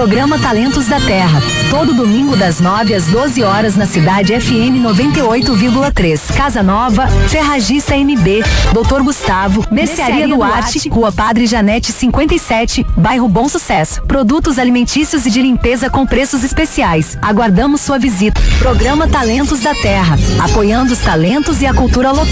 Programa Talentos da Terra. Todo domingo das 9 às 12 horas na cidade FM 98,3. Casa Nova, Ferragista MB, Dr. Gustavo, Mercearia Duarte, Rua Padre Janete 57, bairro Bom Sucesso. Produtos alimentícios e de limpeza com preços especiais. Aguardamos sua visita. Programa Talentos da Terra, apoiando os talentos e a cultura local.